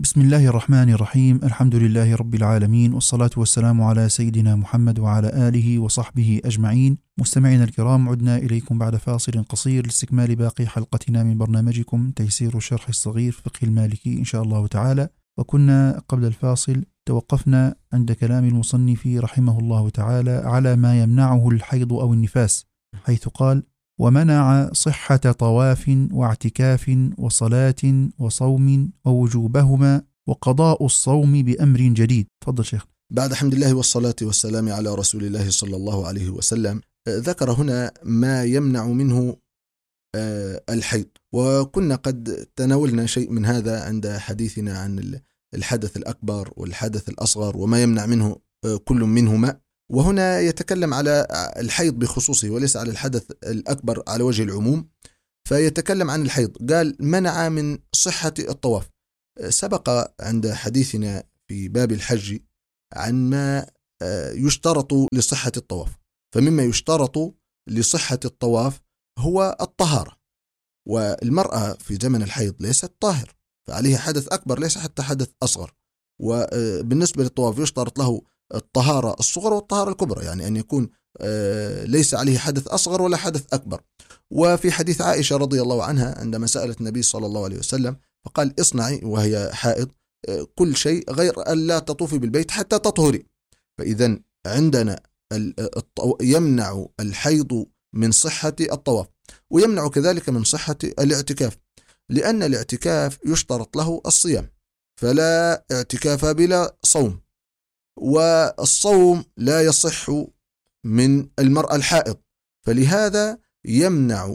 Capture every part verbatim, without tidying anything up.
بسم الله الرحمن الرحيم. الحمد لله رب العالمين، والصلاة والسلام على سيدنا محمد وعلى آله وصحبه أجمعين. مستمعينا الكرام، عدنا إليكم بعد فاصل قصير لاستكمال باقي حلقتنا من برنامجكم تيسير الشرح الصغير فقه المالكي إن شاء الله تعالى. وكنا قبل الفاصل توقفنا عند كلام المصنف رحمه الله تعالى على ما يمنعه الحيض أو النفاس، حيث قال: ومنع صحة طواف واعتكاف وصلاة وصوم ووجوبهما وقضاء الصوم بأمر جديد. تفضل شيخ. بعد حمد الله والصلاة والسلام على رسول الله صلى الله عليه وسلم، ذكر هنا ما يمنع منه الحيض، وكنا قد تناولنا شيء من هذا عند حديثنا عن الحدث الأكبر والحدث الأصغر وما يمنع منه كل منهما. وهنا يتكلم على الحيض بخصوصه وليس على الحدث الأكبر على وجه العموم، فيتكلم عن الحيض. قال: منع من صحة الطواف. سبق عند حديثنا في باب الحج عن ما يشترط لصحة الطواف، فمما يشترط لصحة الطواف هو الطهارة، والمرأة في زمن الحيض ليست طاهر، فعليها حدث أكبر ليس حتى حدث أصغر. وبالنسبة للطواف يشترط له الطهارة الصغرى والطهارة الكبرى، يعني أن يكون ليس عليه حدث أصغر ولا حدث أكبر. وفي حديث عائشة رضي الله عنها عندما سألت النبي صلى الله عليه وسلم فقال: اصنعي وهي حائض كل شيء غير أن لا تطوفي بالبيت حتى تطهري. فإذا عندنا يمنع الحيض من صحة الطواف، ويمنع كذلك من صحة الاعتكاف، لأن الاعتكاف يشترط له الصيام، فلا اعتكاف بلا صوم، والصوم لا يصح من المرأة الحائض، فلهذا يمنع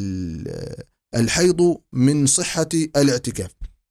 الحيض من صحة الاعتكاف.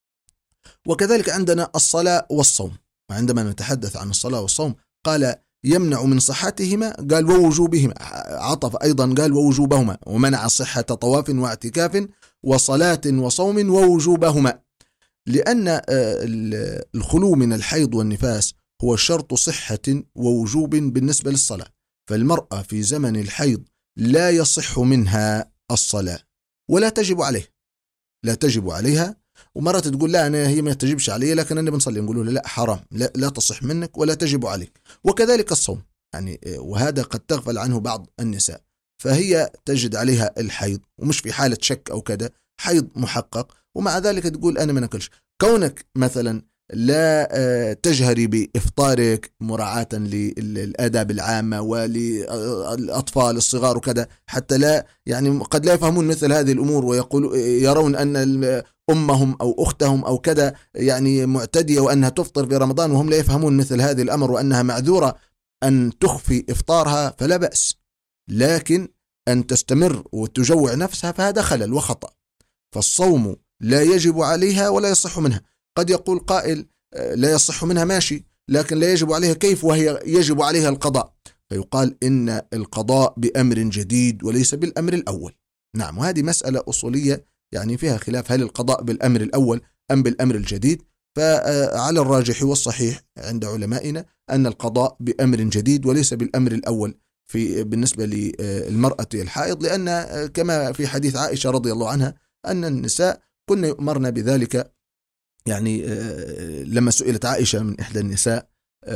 وكذلك عندنا الصلاة والصوم، وعندما نتحدث عن الصلاة والصوم قال: يمنع من صحتهما، قال ووجوبهما، عطف أيضا قال ووجوبهما، ومنع صحة طواف واعتكاف وصلاة وصوم ووجوبهما، لأن الخلو من الحيض والنفاس هو شرط صحة ووجوب بالنسبة للصلاة. فالمرأة في زمن الحيض لا يصح منها الصلاة ولا تجب عليه، لا تجب عليها. ومرة تقول: لا أنا هي ما تجبش علي لكن أنا بنصلي، نقول له: لا حرام، لا, لا تصح منك ولا تجب عليك. وكذلك الصوم، يعني وهذا قد تغفل عنه بعض النساء، فهي تجد عليها الحيض ومش في حالة شك أو كذا، حيض محقق، ومع ذلك تقول أنا ما ناكلش. كونك مثلا لا تجهري بإفطارك مراعاة للآداب العامة وللأطفال الصغار وكذا، حتى لا يعني قد لا يفهمون مثل هذه الأمور ويقولوا يرون أن أمهم أو أختهم أو كذا يعني معتدية وأنها تفطر في رمضان، وهم لا يفهمون مثل هذه الأمر وأنها معذورة أن تخفي إفطارها، فلا بأس. لكن أن تستمر وتجوع نفسها فهذا خلل وخطأ. فالصوم لا يجب عليها ولا يصح منها. قد يقول قائل: لا يصح منها ماشي، لكن لا يجب عليها كيف وهي يجب عليها القضاء؟ فيقال إن القضاء بأمر جديد وليس بالأمر الأول. نعم، وهذه مسألة أصولية يعني فيها خلاف، هل القضاء بالأمر الأول أم بالأمر الجديد؟ فعلى الراجح والصحيح عند علمائنا أن القضاء بأمر جديد وليس بالأمر الأول في بالنسبة للمرأة الحائض، لأن كما في حديث عائشة رضي الله عنها أن النساء كنا يؤمرن بذلك. يعني لما سئلت عائشة من إحدى النساء: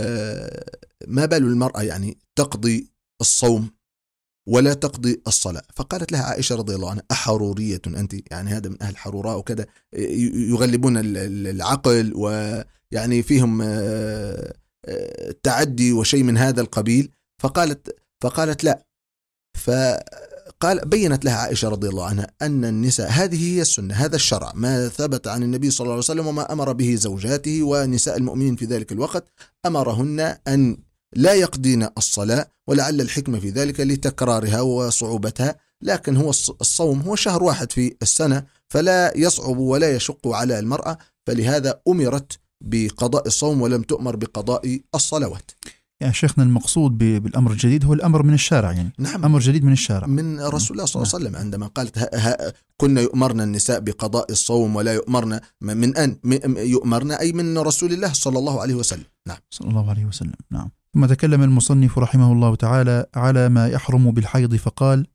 ما بال المرأة يعني تقضي الصوم ولا تقضي الصلاة؟ فقالت لها عائشة رضي الله عنها: أحرورية أنت؟ يعني هذا من أهل حروراء وكذا، يغلبون العقل ويعني فيهم تعدي وشيء من هذا القبيل. فقالت فقالت لا. فقال بينت لها عائشة رضي الله عنها أن النساء هذه هي السنة، هذا الشرع ما ثبت عن النبي صلى الله عليه وسلم وما أمر به زوجاته ونساء المؤمنين في ذلك الوقت، أمرهن أن لا يقضين الصلاة، ولعل الحكمة في ذلك لتكرارها وصعوبتها، لكن هو الصوم هو شهر واحد في السنة فلا يصعب ولا يشق على المرأة، فلهذا أمرت بقضاء الصوم ولم تؤمر بقضاء الصلوات. يعني شيخنا المقصود بالأمر الجديد هو الأمر من الشارع، يعني نعم، أمر جديد من الشارع من رسول الله صلى الله عليه وسلم عندما قالت ها ها كنا يؤمرنا النساء بقضاء الصوم ولا يؤمرنا من أن يؤمرنا أي من رسول الله صلى الله عليه وسلم. نعم صلى الله عليه وسلم. نعم. ثم تكلم المصنف رحمه الله تعالى على ما يحرم بالحيض فقال: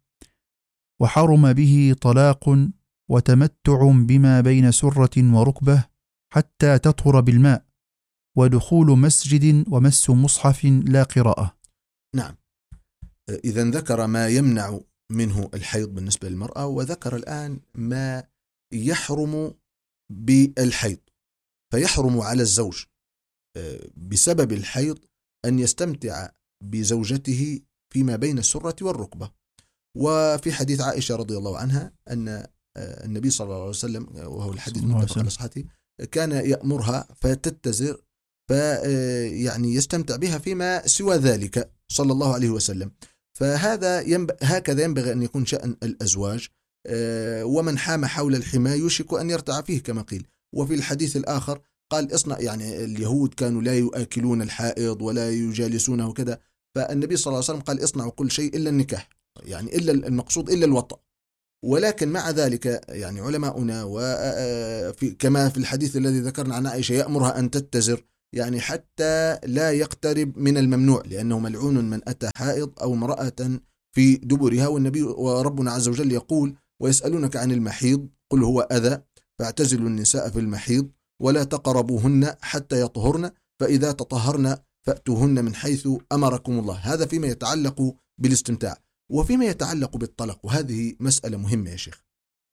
وحرم به طلاق وتمتع بما بين سرة وركبة حتى تطهر بالماء، ودخول مسجد ومس مصحف لا قراءة. نعم، إذن ذكر ما يمنع منه الحيض بالنسبة للمرأة، وذكر الآن ما يحرم بالحيض. فيحرم على الزوج بسبب الحيض أن يستمتع بزوجته فيما بين السرة والركبة. وفي حديث عائشة رضي الله عنها أن النبي صلى الله عليه وسلم، وهو الحديث متفق على صحته، كان يأمرها فتتزر فيعني يستمتع بها فيما سوى ذلك صلى الله عليه وسلم. فهذا ينب... هكذا ينبغي أن يكون شأن الأزواج، ومن حام حول الحمى يوشك أن يرتع فيه كما قيل. وفي الحديث الآخر قال اصنع، يعني اليهود كانوا لا يؤكلون الحائض ولا يجالسونه وكذا، فالنبي صلى الله عليه وسلم قال اصنعوا كل شيء إلا النكاح، يعني إلا المقصود إلا الوطأ. ولكن مع ذلك يعني علماؤنا وفي كما في الحديث الذي ذكرنا عن عائشة يأمرها أن تتزر، يعني حتى لا يقترب من الممنوع، لأنه ملعون من أتى حائض أو امرأة في دبرها. والنبي وربنا عز وجل يقول ويسألونك عن المحيض قل هو أذى فاعتزلوا النساء في المحيض ولا تقربوهن حتى يطهرن فإذا تطهرن فأتوهن من حيث أمركم الله. هذا فيما يتعلق بالاستمتاع. وفيما يتعلق بالطلاق، وهذه مسألة مهمة يا شيخ،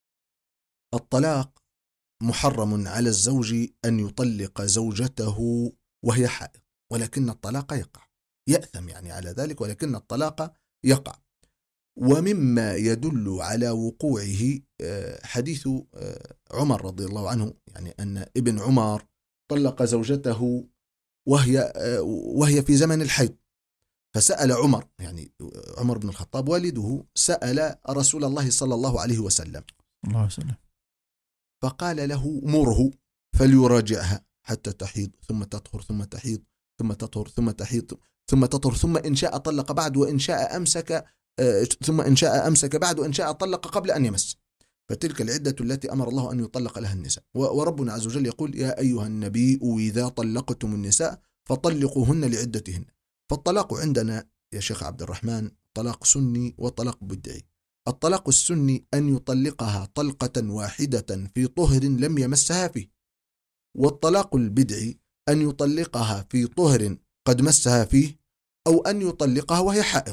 الطلاق محرم على الزوج أن يطلق زوجته وهي حائض، ولكن الطلاق يقع، يأثم يعني على ذلك، ولكن الطلاق يقع. ومما يدل على وقوعه حديث عمر رضي الله عنه، يعني أن ابن عمر طلق زوجته وهي وهي في زمن الحيض، فسأل عمر، يعني عمر بن الخطاب والده، سأل رسول الله صلى الله عليه وسلم الله وسلم فقال له مره فليراجعها حتى تحيض ثم تطهر ثم تحيض ثم تطهر ثم تحيض ثم تطهر ثم إن شاء طلق بعد وإن شاء أمسك ثم إن شاء أمسك بعد وإن شاء طلق قبل أن يمس، فتلك العدة التي أمر الله أن يطلق لها النساء. وربنا عز وجل يقول يا أيها النبي إذا طلقتم النساء فطلقوهن لعدتهن. فالطلاق عندنا يا شيخ عبد الرحمن طلاق سني وطلاق بدعي. الطلاق السني أن يطلقها طلقة واحدة في طهر لم يمسها فيه، والطلاق البدعي أن يطلقها في طهر قد مسها فيه، أو أن يطلقها وهي حائض.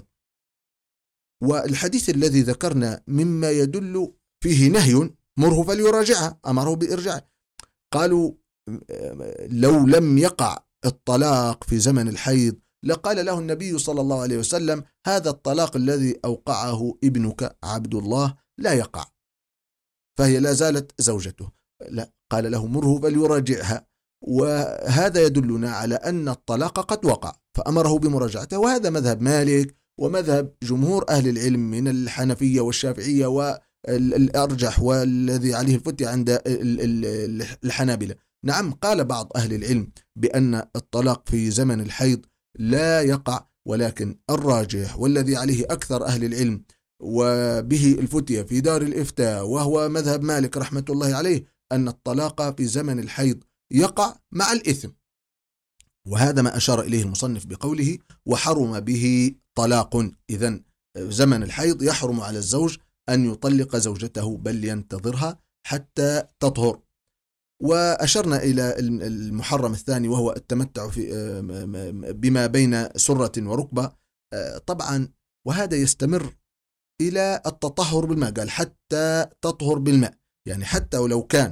والحديث الذي ذكرنا مما يدل فيه نهي مره فليراجعها، أمره بإرجاع. قالوا لو لم يقع الطلاق في زمن الحيض لقال له النبي صلى الله عليه وسلم هذا الطلاق الذي أوقعه ابنك عبد الله لا يقع، فهي لا زالت زوجته. لا، قال له مره فليراجعها، وهذا يدلنا على أن الطلاق قد وقع فأمره بمراجعته. وهذا مذهب مالك ومذهب جمهور أهل العلم من الحنفية والشافعية، والأرجح والذي عليه الفتية عند الحنابلة. نعم، قال بعض أهل العلم بأن الطلاق في زمن الحيض لا يقع، ولكن الراجح والذي عليه أكثر أهل العلم وبه الفتية في دار الإفتاء وهو مذهب مالك رحمة الله عليه أن الطلاق في زمن الحيض يقع مع الإثم. وهذا ما أشار إليه المصنف بقوله وحرم به طلاق. إذن زمن الحيض يحرم على الزوج أن يطلق زوجته بل ينتظرها حتى تطهر. وأشرنا إلى المحرم الثاني وهو التمتع في بما بين سرة وركبة طبعا، وهذا يستمر إلى التطهر بالماء. قال حتى تطهر بالماء، يعني حتى ولو كان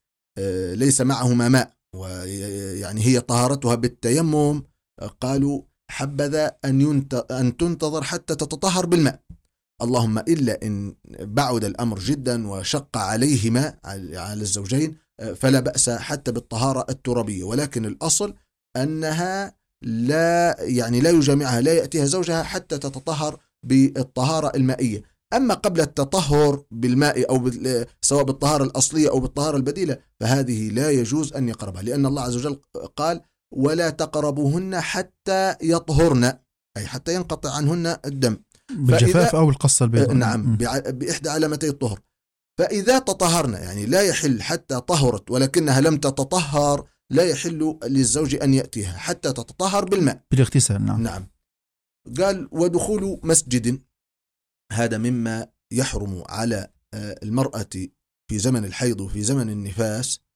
ليس معهما ماء ويعني هي طهارتها بالتيمم، قالوا حبذا أن أن تنتظر حتى تتطهر بالماء، اللهم إلا إن بعد الأمر جدا وشق عليهما على الزوجين فلا بأس حتى بالطهارة الترابية. ولكن الأصل أنها لا يعني لا يجامعها، لا يأتيها زوجها حتى تتطهر بالطهارة المائية. أما قبل التطهر بالماء أو سواء بالطهارة الأصلية أو بالطهارة البديلة فهذه لا يجوز أن يقربها، لأن الله عز وجل قال ولا تقربوهن حتى يطهرن، أي حتى ينقطع عنهن الدم بالجفاف أو القصة البيضاء. نعم، بإحدى علامتي الطهر. فإذا تطهرن يعني لا يحل حتى طهرت ولكنها لم تتطهر، لا يحل للزوج أن يأتيها حتى تتطهر بالماء بالاغتسال. نعم. نعم. قال ودخول مسجد، هذا مما يحرم على المرأة في زمن الحيض وفي زمن النفاس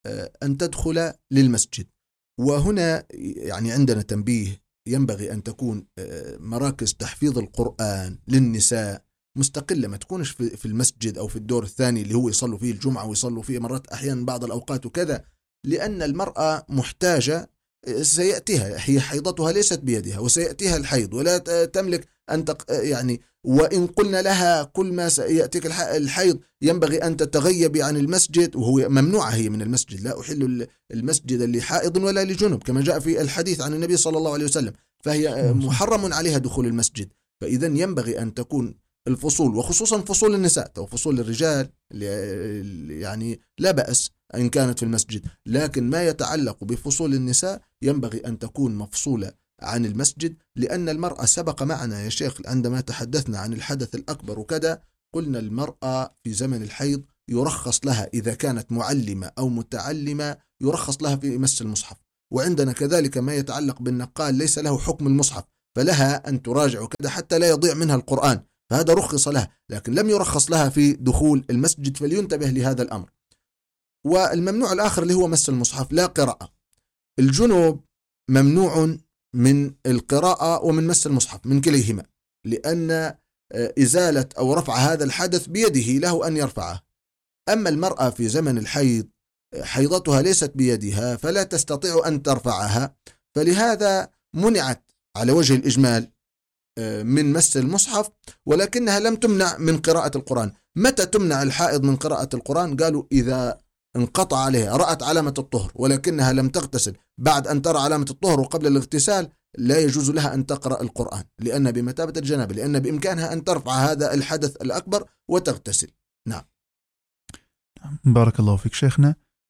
أن تدخل للمسجد. وهنا يعني عندنا تنبيه، ينبغي أن تكون مراكز تحفيظ القرآن للنساء مستقلة، ما تكونش في المسجد أو في الدور الثاني اللي هو يصلوا فيه الجمعة ويصلوا فيه مرات أحيانا بعض الأوقات وكذا، لأن المرأة محتاجة، سيأتيها هي حيضتها ليست بيدها وسيأتيها الحيض ولا تملك أن تق... يعني وإن قلنا لها كل ما سيأتيك الحيض ينبغي أن تتغيب عن المسجد، وهو ممنوعة هي من المسجد، لا أحل المسجد لحائض ولا لجنب كما جاء في الحديث عن النبي صلى الله عليه وسلم، فهي محرم عليها دخول المسجد. فإذا ينبغي أن تكون الفصول، وخصوصا فصول النساء أو فصول الرجال يعني لا بأس إن كانت في المسجد، لكن ما يتعلق بفصول النساء ينبغي أن تكون مفصولة عن المسجد، لأن المرأة سبق معنا يا شيخ عندما تحدثنا عن الحدث الأكبر وكذا، قلنا المرأة في زمن الحيض يرخص لها إذا كانت معلمة أو متعلمة يرخص لها في مس المصحف، وعندنا كذلك ما يتعلق بالنقال ليس له حكم المصحف فلها أن تراجع وكذا حتى لا يضيع منها القرآن، فهذا رخص لها، لكن لم يرخص لها في دخول المسجد، فلينتبه لهذا الأمر. والممنوع الآخر اللي هو مس المصحف لا قراءة. الجنوب ممنوع من القراءة ومن مس المصحف من كليهما، لأن إزالة أو رفع هذا الحدث بيده له أن يرفعه. أما المرأة في زمن الحيض حيضتها ليست بيدها فلا تستطيع أن ترفعها، فلهذا منعت على وجه الإجمال من مس المصحف، ولكنها لم تمنع من قراءة القرآن. متى تمنع الحائض من قراءة القرآن؟ قالوا إذا انقطع عليها، رأت علامة الطهر ولكنها لم تغتسل، بعد أن ترى علامة الطهر وقبل الاغتسال لا يجوز لها أن تقرأ القرآن لأن بمثابة الجنابة، لأن بإمكانها أن ترفع هذا الحدث الأكبر وتغتسل. نعم. بارك الله فيك شيخنا.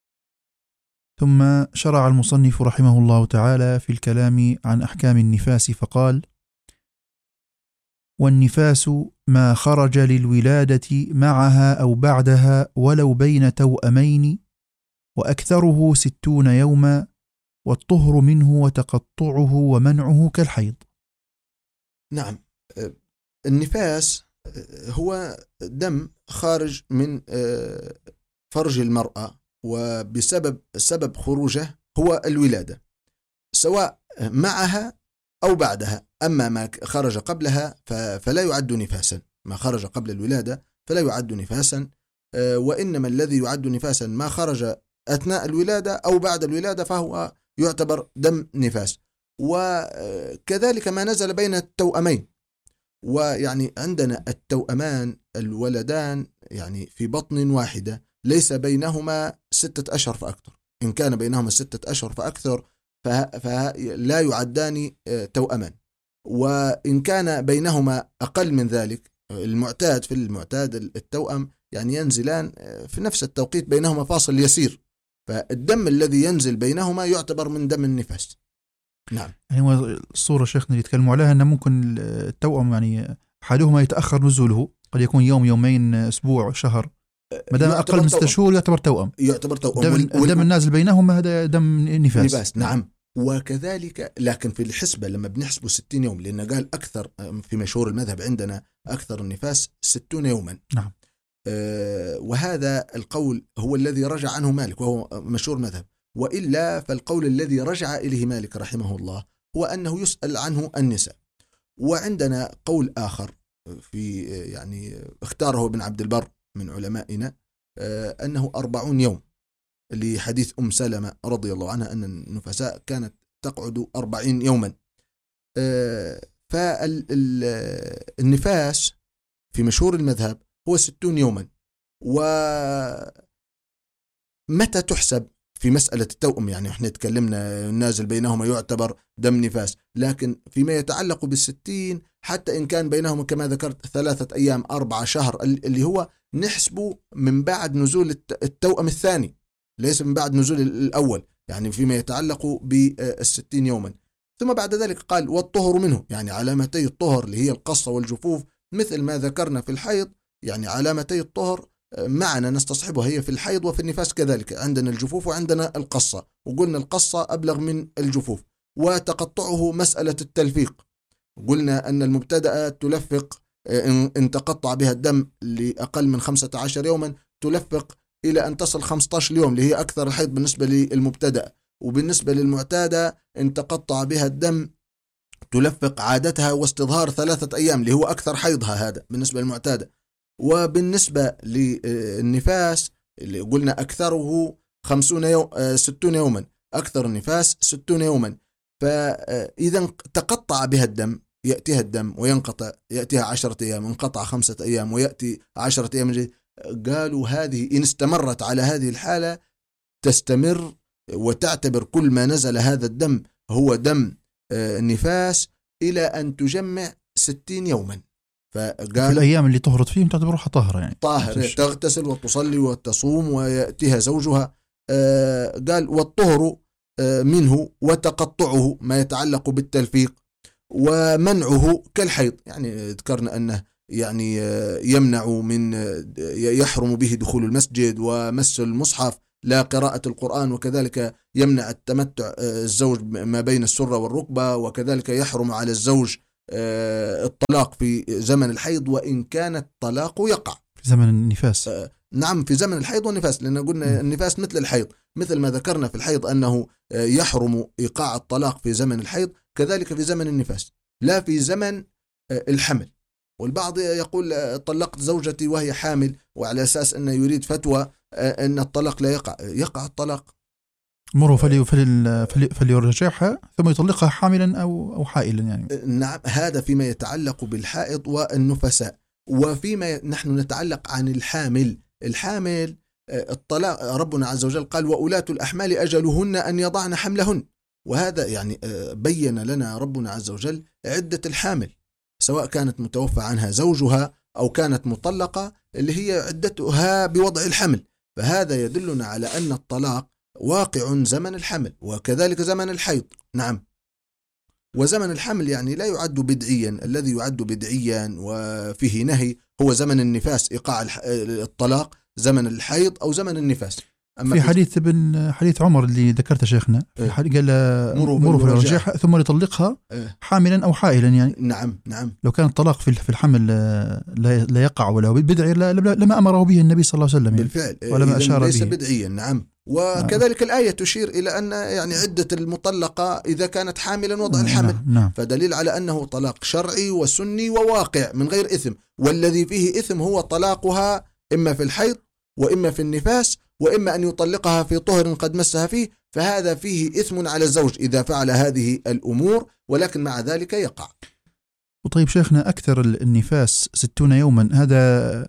ثم شرع المصنف رحمه الله تعالى في الكلام عن أحكام النفاس فقال: والنفاس ما خرج للولادة معها أو بعدها ولو بين توأمين، وأكثره ستون يوما، والطهر منه وتقطعه ومنعه كالحيض. نعم، النفاس هو دم خارج من فرج المرأة، وبسبب سبب خروجه هو الولادة سواء معها أو بعدها. أما ما خرج قبلها فلا يعد نفاسا، ما خرج قبل الولادة فلا يعد نفاسا، وإنما الذي يعد نفاسا ما خرج أثناء الولادة أو بعد الولادة فهو يعتبر دم نفاس. وكذلك ما نزل بين التوأمين، ويعني عندنا التوأمان الولدان يعني في بطن واحدة ليس بينهما ستة أشهر فأكثر، إن كان بينهما ستة أشهر فأكثر فلا يعدان توأمان، وإن كان بينهما أقل من ذلك المعتاد في المعتاد التوأم يعني ينزلان في نفس التوقيت بينهما فاصل يسير، فالدم الذي ينزل بينهما يعتبر من دم النفاس. نعم. يعني هو الصورة شيخنا اللي يتكلموا عليها أن ممكن التوأم يعني أحدهما يتأخر نزوله، قد يكون يوم يومين أسبوع شهر، ما دام أقل من ستة شهور يعتبر توأم. يعتبر توأم. دم, وال... الدم النازل بينهما هذا دم نفاس. نفاس. نعم. وكذلك لكن في الحسبة لما بنحسبه ستين يوم، لأن قال أكثر في مشهور المذهب عندنا أكثر النفاس ستون يوما. نعم. آه وهذا القول هو الذي رجع عنه مالك وهو مشهور مذهب، وإلا فالقول الذي رجع إليه مالك رحمه الله هو أنه يسأل عنه النساء. وعندنا قول آخر في يعني اختاره ابن عبد البر من علمائنا آه أنه أربعون يوم، لحديث أم سلمة رضي الله عنها أن النفساء كانت تقعد أربعين يوما. فالنفاس في مشهور المذهب هو ستون يوما. ومتى تحسب في مسألة التوأم؟ يعني احنا تكلمنا نازل بينهما يعتبر دم نفاس، لكن فيما يتعلق بالستين حتى إن كان بينهما كما ذكرت ثلاثة أيام أربعة شهر اللي هو نحسبه من بعد نزول التوأم الثاني ليس من بعد نزول الأول، يعني فيما يتعلق بالستين يوما. ثم بعد ذلك قال والطهر منه، يعني علامتي الطهر اللي هي القصة والجفوف مثل ما ذكرنا في الحيض، يعني علامتي الطهر معنا نستصحبها هي في الحيض وفي النفاس كذلك، عندنا الجفوف وعندنا القصة، وقلنا القصة أبلغ من الجفوف. وتقطعه مسألة التلفيق، قلنا أن المبتدأ تلفق إن تقطع بها الدم لأقل من خمسة عشر يوما تلفق إلى أن تصل خمسة عشر يوم اللي هي أكثر الحيض بالنسبة للمبتدأ. وبالنسبة للمعتادة إن تقطع بها الدم تلفق عادتها واستظهار ثلاثة أيام اللي هو أكثر حيضها، هذا بالنسبة للمعتادة. وبالنسبة للنفاس اللي قلنا أكثره خمسون يوم ستون يوما، أكثر النفاس ستون يوما. فإذا تقطع بها الدم يأتيها الدم وينقطع، يأتيها عشرة أيام، انقطع خمسة أيام ويأتي عشرة أيام جديد. قالوا هذه إن استمرت على هذه الحالة تستمر وتعتبر كل ما نزل هذا الدم هو دم نفاس إلى أن تجمع ستين يوما. فقال في الأيام اللي طهرت فيهم تعتبرها طاهرة، يعني طاهرة، تغتسل وتصلي وتصوم ويأتيها زوجها. قال والطهر منه وتقطعه ما يتعلق بالتلفيق ومنعه كالحيض، يعني ذكرنا أنه يعني يمنع من يحرم به دخول المسجد ومس المصحف، لا قراءة القرآن، وكذلك يمنع التمتع الزوج ما بين السرة والركبة، وكذلك يحرم على الزوج الطلاق في زمن الحيض وإن كان الطلاق يقع في زمن النفاس. نعم في زمن الحيض والنفاس، لأن قلنا النفاس مثل الحيض، مثل ما ذكرنا في الحيض أنه يحرم إيقاع الطلاق في زمن الحيض، كذلك في زمن النفاس، لا في زمن الحمل. والبعض يقول طلقت زوجتي وهي حامل، وعلى أساس أنه يريد فتوى أن الطلاق لا يقع. يقع الطلاق، مره فلي فلي فلي فليرجعها ثم يطلقها حاملا أو أو حائلا يعني. نعم هذا فيما يتعلق بالحائض والنفساء. وفيما نحن نتعلق عن الحامل، الحامل الطلاق ربنا عز وجل قال وأولاة الأحمال أجلهن أن يضعن حملهن، وهذا يعني بين لنا ربنا عز وجل عدة الحامل سواء كانت متوفى عنها زوجها أو كانت مطلقة اللي هي عدتها بوضع الحمل. فهذا يدلنا على أن الطلاق واقع زمن الحمل وكذلك زمن الحيض. نعم وزمن الحمل يعني لا يعد بدعيا، الذي يعد بدعيا وفيه نهي هو زمن النفاس، إيقاع الطلاق زمن الحيض أو زمن النفاس. أما في حديث ابن حديث عمر اللي ذكرته شيخنا في حديث قال مروا فليرجعها ثم يطلقها حاملا أو حائلا يعني. نعم نعم لو كان الطلاق في في الحمل لا يقع ولا بدعي لما أمره به النبي صلى الله عليه وسلم يعني. بالفعل ولما أشار ليس به بدعيا. نعم وكذلك الآية تشير إلى أن يعني عدة المطلقة إذا كانت حاملا وضع الحمل. نعم نعم. فدليل على أنه طلاق شرعي وسني وواقع من غير إثم، والذي فيه إثم هو طلاقها إما في الحيض وإما في النفاس وإما أن يطلقها في طهر قد مسها فيه، فهذا فيه إثم على الزوج إذا فعل هذه الأمور، ولكن مع ذلك يقع. وطيب شيخنا أكثر النفاس ستون يوما، هذا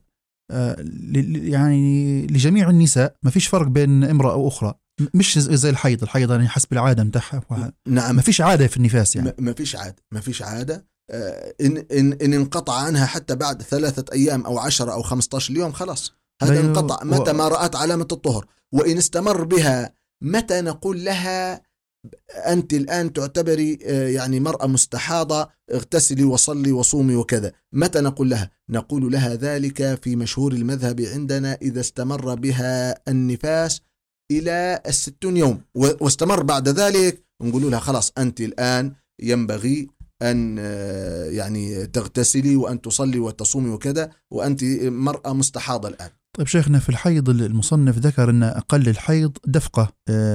يعني لجميع النساء ما فيش فرق بين امرأة أو أخرى، مش زي الحيض، الحيض يعني حسب العادة متاعها. نعم ما فيش عادة في النفاس يعني. ما فيش عادة ما فيش عادة إن, إن, إن انقطع عنها حتى بعد ثلاثة أيام أو عشرة أو خمسة عشر يوم خلاص هذا انقطع متى ما رأت علامة الطهر. وإن استمر بها متى نقول لها أنت الآن تعتبري يعني مرأة مستحاضة، اغتسلي وصلي وصومي وكذا، متى نقول لها؟ نقول لها ذلك في مشهور المذهب عندنا إذا استمر بها النفاس إلى الستون يوم واستمر بعد ذلك نقول لها خلاص أنت الآن ينبغي أن يعني تغتسلي وأن تصلي وتصومي وكذا، وأنت مرأة مستحاضة الآن. طيب شيخنا في الحيض المصنف ذكر أن أقل الحيض دفقة،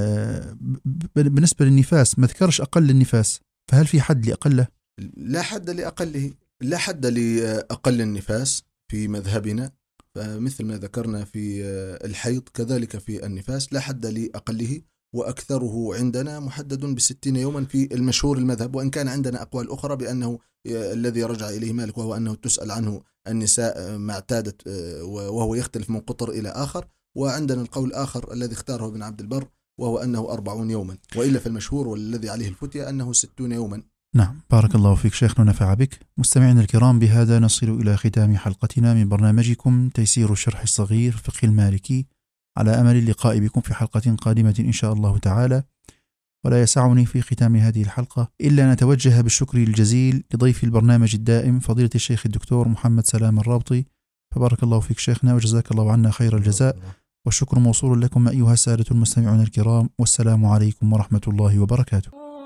بالنسبة للنفاس ما ذكرش أقل النفاس، فهل في حد لأقله؟ لا حد لأقله، لا حد لأقل النفاس في مذهبنا، فمثل ما ذكرنا في الحيض كذلك في النفاس لا حد لأقله، وأكثره عندنا محدد بستين يوما في المشهور المذهب، وإن كان عندنا أقوال أخرى بأنه الذي رجع إليه مالك وهو أنه تسأل عنه النساء ما اعتادت وهو يختلف من قطر إلى آخر، وعندنا القول آخر الذي اختاره ابن عبد البر وهو أنه أربعون يوما، وإلا في المشهور والذي عليه الفتية أنه ستون يوما. نعم بارك الله فيك شيخنا ونفع بك. مستمعينا الكرام بهذا نصل إلى ختام حلقتنا من برنامجكم تيسير الشرح الصغير فقه المالكي، على أمل اللقاء بكم في حلقة قادمة إن شاء الله تعالى. ولا يسعني في ختام هذه الحلقة إلا أن أتوجه بالشكر الجزيل لضيف البرنامج الدائم فضيلة الشيخ الدكتور محمد سلام الرابطي، فبارك الله فيك شيخنا وجزاك الله عنا خير الجزاء، والشكر موصول لكم أيها السادة المستمعون الكرام، والسلام عليكم ورحمة الله وبركاته.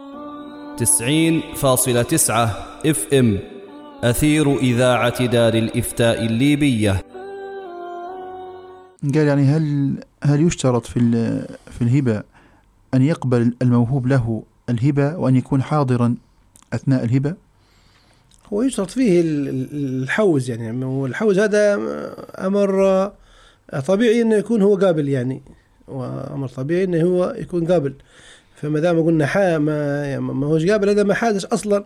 تسعين فاصلة تسعة اف ام أثير إذاعة دار الإفتاء الليبية. قال يعني هل هل يشترط في في الهبة أن يقبل الموهوب له الهبة وأن يكون حاضرا أثناء الهبة؟ هو يشترط فيه الحوز، يعني والحوز هذا أمر طبيعي أنه يكون هو قابل، يعني وأمر طبيعي أنه هو يكون قابل. فما دام قلنا حا ما ما هوش قابل، هذا ما حادث أصلا،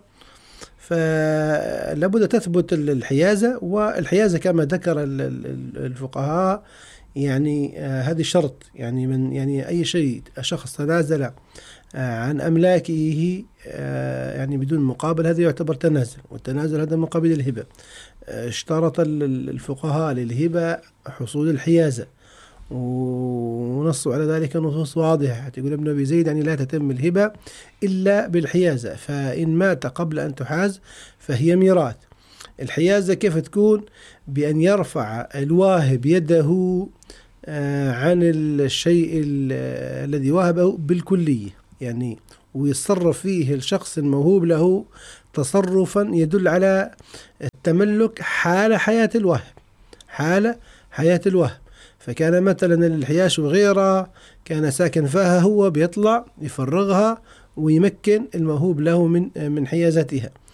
فلابد تثبت الحيازة. والحيازة كما ذكر الفقهاء يعني هذه شرط، يعني من يعني أي شيء شخص تنازل عن أملاكه يعني بدون مقابل هذا يعتبر تنازل، والتنازل هذا مقابل الهبة. اشترط الفقهاء للهبة حصول الحيازة، ونصوا على ذلك نصوص واضحة. يقول ابن أبي زيد يعني لا تتم الهبة إلا بالحيازة، فإن مات قبل أن تحاز فهي ميراث. الحيازة كيف تكون؟ بأن يرفع الواهب يده عن الشيء الذي وهبه بالكلية، يعني ويتصرف فيه الشخص الموهوب له تصرفا يدل على التملك حال حياة الواهب، حال حياة الواهب. فكان مثلا الحياش وغيره كان ساكن فيها، هو بيطلع يفرغها ويمكن الموهوب له من من حيازتها.